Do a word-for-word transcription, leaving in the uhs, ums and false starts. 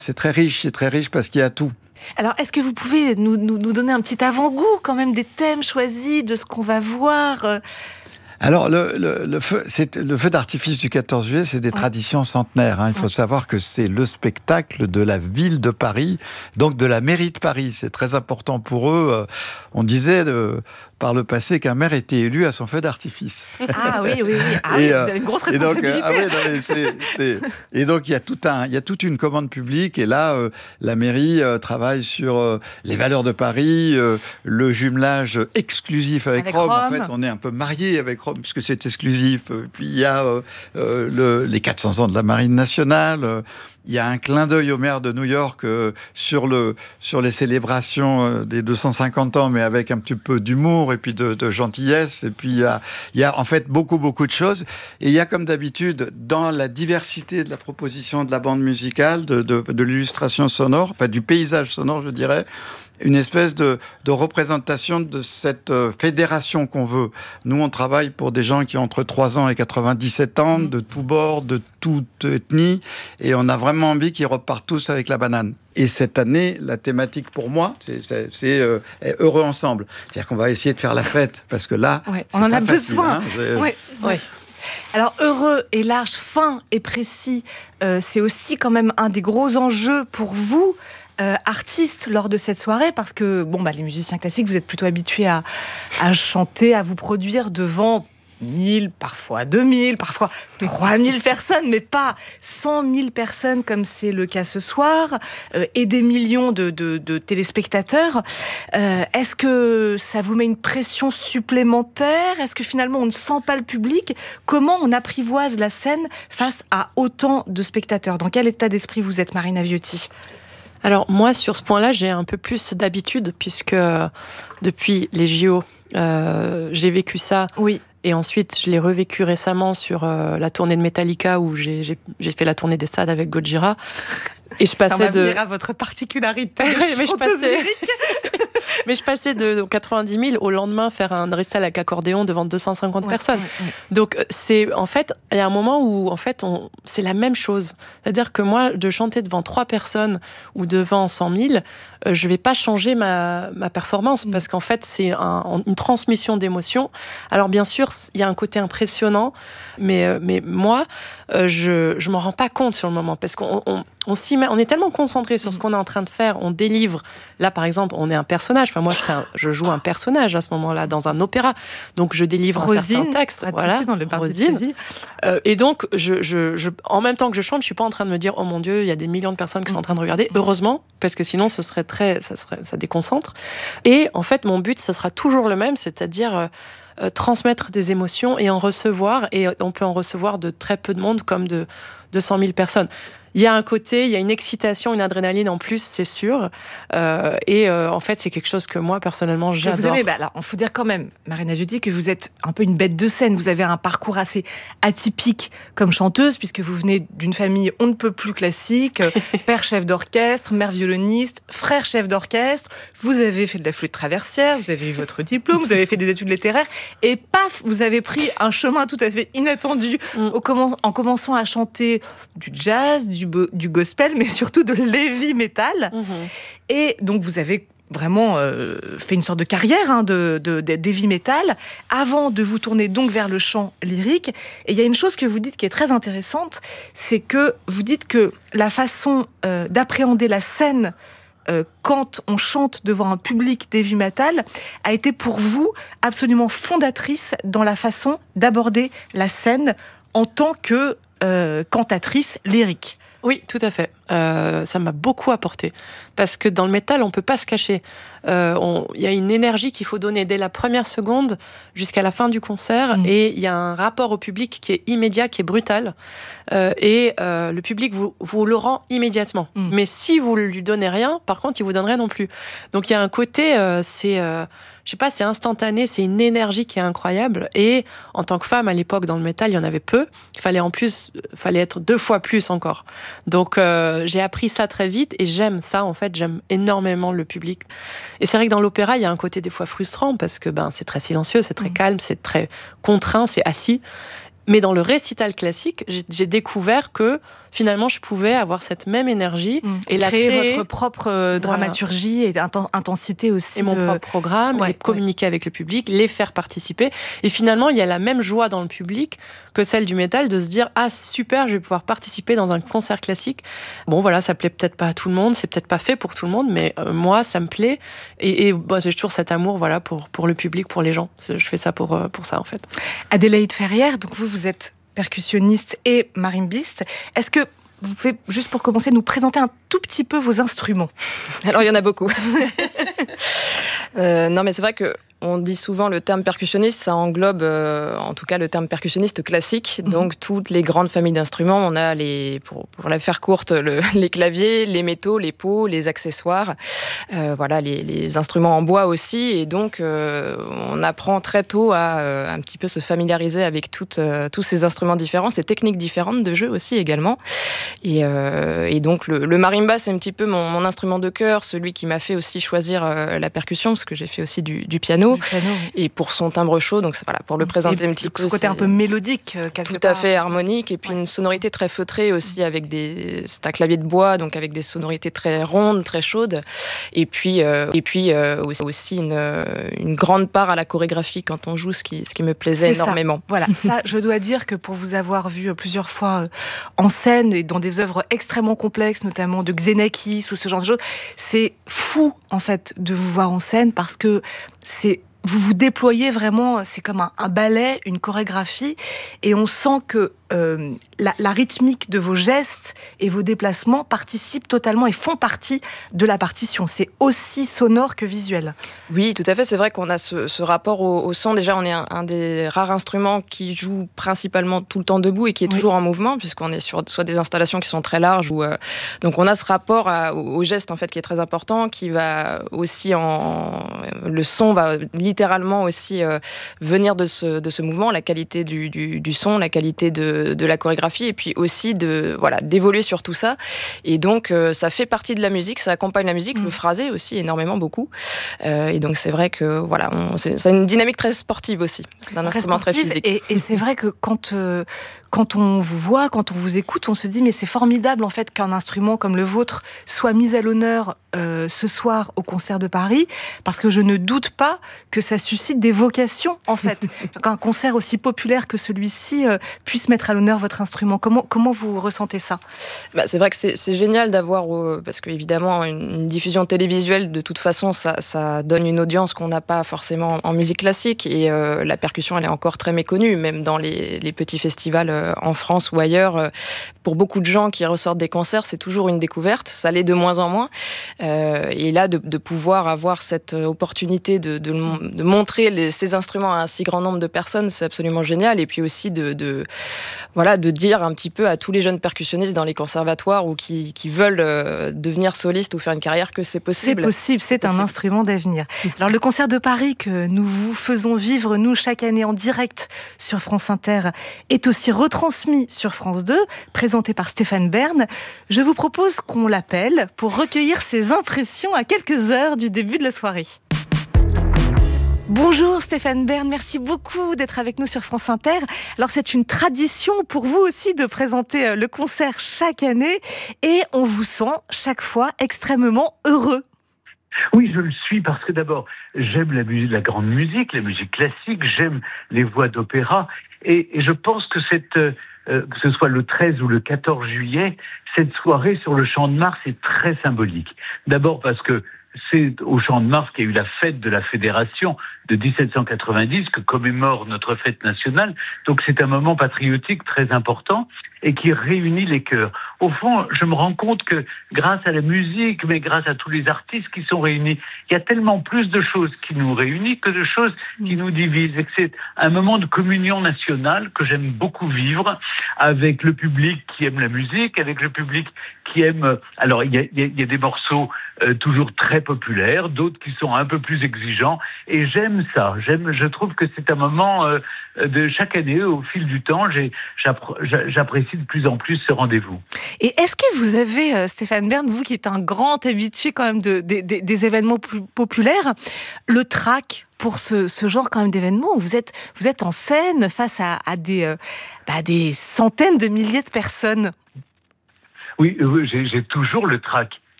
C'est très riche, c'est très riche parce qu'il y a tout. Alors, est-ce que vous pouvez nous, nous, nous donner un petit avant-goût quand même des thèmes choisis, de ce qu'on va voir ? Alors, le, le, le, feu, c'est, le feu d'artifice du quatorze juillet, c'est des ouais. traditions centenaires. Hein. Il faut ouais. savoir que c'est le spectacle de la ville de Paris, donc de la mairie de Paris. C'est très important pour eux. On disait de, par le passé qu'un maire était élu à son feu d'artifice. Ah oui, oui, oui. Ah, et, oui vous avez une grosse responsabilité. Et donc, ah oui, non, mais c'est, c'est, et donc il y a tout un, il y a toute une commande publique. Et là, euh, la mairie euh, travaille sur euh, les valeurs de Paris, euh, le jumelage exclusif avec, avec Rome. Rome. En fait, on est un peu marié avec Rome puisque c'est exclusif. Puis il y a euh, euh, le, les quatre cents ans de la Marine nationale. Euh, Il y a un clin d'œil au maire de New York euh, sur, le, sur les célébrations euh, des deux cent cinquante ans, mais avec un petit peu d'humour et puis de, de gentillesse. Et puis, il y a, il y a en fait beaucoup, beaucoup de choses. Et il y a, comme d'habitude, dans la diversité de la proposition de la bande musicale, de, de, de l'illustration sonore, enfin du paysage sonore, je dirais, une espèce de, de représentation de cette euh, fédération qu'on veut. Nous, on travaille pour des gens qui ont entre trois ans et quatre-vingt-dix-sept ans, mmh. de tous bords, de toute ethnie, et on a vraiment envie qu'ils repartent tous avec la banane. Et cette année, la thématique pour moi, c'est, c'est, c'est euh, heureux ensemble. C'est-à-dire qu'on va essayer de faire la fête, parce que là, ouais, c'est on en pas a facile, besoin. Hein, c'est... Ouais, ouais. Alors, heureux et large, fin et précis, euh, c'est aussi quand même un des gros enjeux pour vous, Euh, artistes lors de cette soirée, parce que bon, bah, les musiciens classiques, vous êtes plutôt habitués à, à chanter, à vous produire devant mille, parfois deux mille, parfois trois mille personnes, mais pas cent mille personnes comme c'est le cas ce soir, euh, et des millions de, de, de téléspectateurs. Euh, est-ce que ça vous met une pression supplémentaire ? Est-ce que finalement on ne sent pas le public ? Comment on apprivoise la scène face à autant de spectateurs ? Dans quel état d'esprit vous êtes, Marina Viotti ? Alors moi, sur ce point-là, j'ai un peu plus d'habitude, puisque euh, depuis les J O, euh, j'ai vécu ça. Oui. Et ensuite, je l'ai revécu récemment sur euh, la tournée de Metallica, où j'ai, j'ai, j'ai fait la tournée des stades avec Gojira. Et je passais ça de... Ça votre particularité. Oui, mais je passais... mais je passais de quatre-vingt-dix mille au lendemain faire un récital avec accordéon devant deux cent cinquante ouais, personnes. Ouais, ouais. Donc c'est en fait, il y a un moment où en fait on, c'est la même chose. C'est-à-dire que moi, de chanter devant trois personnes ou devant cent mille, euh, je vais pas changer ma ma performance mmh. parce qu'en fait c'est un, une transmission d'émotions. Alors bien sûr, il y a un côté impressionnant, mais euh, mais moi, euh, je je m'en rends pas compte sur le moment parce qu'on on, on s'y met, on est tellement concentré sur ce qu'on est en train de faire, on délivre. Là, par exemple, on est un personnage. Enfin, moi, je, serais un, je joue un personnage à ce moment-là dans un opéra, donc je délivre Rosine, un certain texte. Voilà, dans le Rosine. Euh, et donc, je, je, je, en même temps que je chante, je suis pas en train de me dire, oh mon Dieu, il y a des millions de personnes qui sont en train de regarder. Heureusement, parce que sinon, ce serait très, ça serait, ça déconcentre. Et en fait, mon but, ce sera toujours le même, c'est-à-dire euh, euh, transmettre des émotions et en recevoir. Et on peut en recevoir de très peu de monde, comme de de cent mille personnes. Il y a un côté, il y a une excitation, une adrénaline en plus, c'est sûr. Euh, et euh, en fait, c'est quelque chose que moi, personnellement, j'adore. Vous avez, bah, alors, on faut dire quand même, Marina Viotti, que vous êtes un peu une bête de scène. Vous avez un parcours assez atypique comme chanteuse, puisque vous venez d'une famille on ne peut plus classique, père chef d'orchestre, mère violoniste, frère chef d'orchestre. Vous avez fait de la flûte traversière, vous avez eu votre diplôme, vous avez fait des études littéraires, et paf, vous avez pris un chemin tout à fait inattendu mm. au commen- en commençant à chanter du jazz, du Du, du gospel, mais surtout de l'heavy metal. Mmh. Et donc, vous avez vraiment euh, fait une sorte de carrière hein, de, de, de, d'heavy metal avant de vous tourner donc vers le chant lyrique. Et il y a une chose que vous dites qui est très intéressante, c'est que vous dites que la façon euh, d'appréhender la scène euh, quand on chante devant un public d'heavy metal a été pour vous absolument fondatrice dans la façon d'aborder la scène en tant que euh, cantatrice lyrique. Oui, tout à fait. Euh, ça m'a beaucoup apporté. Parce que dans le métal, on ne peut pas se cacher. Euh, on, y a une énergie qu'il faut donner dès la première seconde jusqu'à la fin du concert. Mmh. Et il y a un rapport au public qui est immédiat, qui est brutal. Euh, et euh, le public vous, vous le rend immédiatement. Mmh. Mais si vous ne lui donnez rien, par contre, il ne vous donne rien non plus. Donc il y a un côté, euh, c'est... Euh, je sais pas, c'est instantané, c'est une énergie qui est incroyable. Et en tant que femme, à l'époque, dans le métal, il y en avait peu. Il fallait en plus, fallait être deux fois plus encore. Donc, euh, j'ai appris ça très vite et j'aime ça, en fait. J'aime énormément le public. Et c'est vrai que dans l'opéra, il y a un côté des fois frustrant parce que ben, c'est très silencieux, c'est très mmh. calme, c'est très contraint, c'est assis. Mais dans le récital classique, j'ai, j'ai découvert que finalement, je pouvais avoir cette même énergie mmh. et la créer créer, votre propre euh, dramaturgie voilà. et intensité aussi. Et mon de... propre programme, ouais, et communiquer ouais. avec le public, les faire participer. Et finalement, il y a la même joie dans le public que celle du métal de se dire « Ah, super, je vais pouvoir participer dans un concert classique. » Bon, voilà, ça plaît peut-être pas à tout le monde, c'est peut-être pas fait pour tout le monde, mais euh, moi, ça me plaît. Et, et bah, j'ai toujours cet amour voilà, pour, pour le public, pour les gens. Je fais ça pour, euh, pour ça, en fait. Adélaïde Ferrière, donc vous, vous êtes percussionniste et marimbiste. Est-ce que vous pouvez, juste pour commencer, nous présenter un tout petit peu vos instruments ? Alors, il y en a beaucoup. euh, non, mais c'est vrai que on dit souvent le terme percussionniste, ça englobe euh, en tout cas le terme percussionniste classique, mmh. donc toutes les grandes familles d'instruments. On a, les, pour, pour la faire courte, le, les claviers, les métaux, les pots, les accessoires, euh, voilà, les, les instruments en bois aussi. Et donc, euh, on apprend très tôt à euh, un petit peu se familiariser avec toutes, euh, tous ces instruments différents, ces techniques différentes de jeu aussi également. Et, euh, et donc, le, le marimba, c'est un petit peu mon, mon instrument de cœur, celui qui m'a fait aussi choisir euh, la percussion, parce que j'ai fait aussi du, du piano. Piano, oui. Et pour son timbre chaud, donc voilà, pour le présenter et un petit peu. Ce côté un peu mélodique, quelque tout part. à fait harmonique, et puis ouais. une sonorité très feutrée aussi, avec des. C'est un clavier de bois, donc avec des sonorités très rondes, très chaudes, et puis euh, et puis euh, aussi une, une grande part à la chorégraphie quand on joue, ce qui ce qui me plaisait C'est énormément. Ça. Voilà, ça, je dois dire que pour vous avoir vu plusieurs fois en scène et dans des œuvres extrêmement complexes, notamment de Xenakis ou ce genre de choses, c'est fou en fait de vous voir en scène parce que c'est vous vous déployez vraiment, c'est comme un, un ballet, une chorégraphie, et on sent que euh, la, la rythmique de vos gestes et vos déplacements participent totalement et font partie de la partition. C'est aussi sonore que visuel. Oui, tout à fait. C'est vrai qu'on a ce, ce rapport au, au son. Déjà, on est un, un des rares instruments qui joue principalement tout le temps debout et qui est oui. toujours en mouvement, puisqu'on est sur soit des installations qui sont très larges. Ou, euh, donc, on a ce rapport à, au, au geste en fait, qui est très important, qui va aussi en... Le son va littéralement aussi euh, venir de ce, de ce mouvement, la qualité du, du, du son, la qualité de, de la chorégraphie, et puis aussi de, voilà, d'évoluer sur tout ça. Et donc, euh, ça fait partie de la musique, ça accompagne la musique, mmh. le phrasé aussi énormément, beaucoup. Euh, et donc, c'est vrai que voilà, on, c'est, c'est une dynamique très sportive aussi, d'un très instrument sportive, très physique. Et, et c'est vrai que quand, euh, quand on vous voit, quand on vous écoute, on se dit, mais c'est formidable en fait qu'un instrument comme le vôtre soit mis à l'honneur euh, ce soir au concert de Paris, parce que je ne doute pas que ça suscite des vocations, en fait. Qu'un concert aussi populaire que celui-ci euh, puisse mettre à l'honneur votre instrument. Comment, comment vous ressentez ça ? Bah, c'est vrai que c'est, c'est génial d'avoir, euh, parce qu'évidemment, une, une diffusion télévisuelle, de toute façon, ça, ça donne une audience qu'on n'a pas forcément en, en musique classique, et euh, la percussion, elle est encore très méconnue, même dans les, les petits festivals euh, en France ou ailleurs. Euh, pour beaucoup de gens qui ressortent des concerts, c'est toujours une découverte, ça l'est de moins en moins. Euh, et là, de, de pouvoir avoir cette opportunité de, de, de montrer les, ces instruments à un si grand nombre de personnes, c'est absolument génial. Et puis aussi de, de, voilà, de dire un petit peu à tous les jeunes percussionnistes dans les conservatoires ou qui, qui veulent euh, devenir solistes ou faire une carrière que c'est possible. C'est possible, c'est, c'est possible. Un instrument d'avenir. Alors le concert de Paris que nous vous faisons vivre, nous, chaque année en direct sur France Inter, est aussi retransmis sur France deux, présenté par Stéphane Bern. Je vous propose qu'on l'appelle pour recueillir ses impressions à quelques heures du début de la soirée. Bonjour Stéphane Bern, merci beaucoup d'être avec nous sur France Inter. Alors c'est une tradition pour vous aussi de présenter le concert chaque année et on vous sent chaque fois extrêmement heureux. Oui, je le suis parce que d'abord, j'aime la, musique, la grande musique, la musique classique, j'aime les voix d'opéra et, et je pense que cette... Euh, que ce soit le treize ou le quatorze juillet, cette soirée sur le Champ de Mars est très symbolique. D'abord parce que c'est au Champ de Mars qu'il y a eu la fête de la Fédération de dix-sept cent quatre-vingt-dix que commémore notre fête nationale. Donc c'est un moment patriotique très important et qui réunit les cœurs. Au fond, je me rends compte que grâce à la musique, mais grâce à tous les artistes qui sont réunis, il y a tellement plus de choses qui nous réunissent que de choses qui nous divisent. Et que c'est un moment de communion nationale que j'aime beaucoup vivre avec le public qui aime la musique, avec le public qui aime... Alors, il y a, il y a des morceaux euh, toujours très populaires, d'autres qui sont un peu plus exigeants, et j'aime ça. J'aime, je trouve que c'est un moment euh, de chaque année, au fil du temps, j'ai, j'apprécie j'apprécie de plus en plus ce rendez-vous. Et est-ce que vous avez, euh, Stéphane Bern, vous qui êtes un grand habitué quand même de, de, de, des événements plus populaires, le trac pour ce, ce genre quand même d'événements où vous êtes, vous êtes en scène face à, à des, euh, bah, des centaines de milliers de personnes? Oui, euh, j'ai, j'ai toujours le trac.